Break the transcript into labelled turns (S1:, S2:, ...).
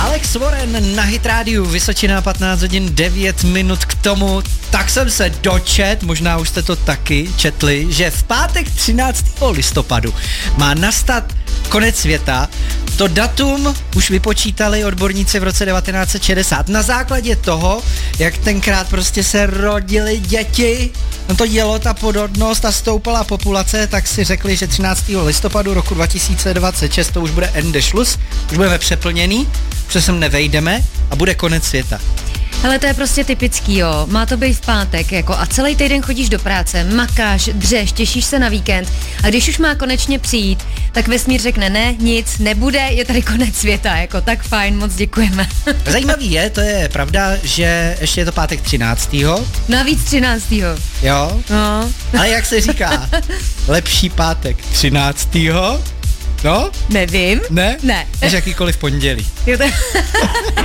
S1: Alex Warren na Hit Rádiu, Vysočina, 15 hodin 9 minut k tomu. Tak jsem se dočet, možná už jste to taky četli, že v pátek 13. listopadu má nastat konec světa. To datum už vypočítali odborníci v roce 1960. Na základě toho, jak tenkrát prostě se rodily děti, no to jelo ta porodnost a stoupala populace, tak si řekli, že 13. listopadu roku 2026 to už bude Ende Schluss, už budeme přeplněný, protože sem nevejdeme a bude konec světa.
S2: Ale to je prostě typický, jo. Má to být v pátek, jako a celý týden chodíš do práce, makáš, dřeš, těšíš se na víkend a když už má konečně přijít, tak vesmír řekne ne, nic, nebude, je tady konec světa, jako tak fajn, moc děkujeme.
S1: Zajímavý je, to je pravda, že ještě je to pátek 13.
S2: Navíc 13.
S1: Jo?
S2: No.
S1: Ale jak se říká, lepší pátek 13. No?
S2: Nevím.
S1: Ne?
S2: Ne.
S1: Než jakýkoliv pondělí.
S2: Jo, to...